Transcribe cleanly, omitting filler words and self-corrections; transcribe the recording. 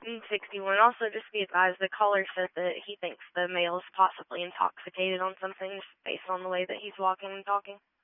61. Also, just be advised, the caller said that he thinks the male is possibly intoxicated on something just based on the way that he's walking and talking.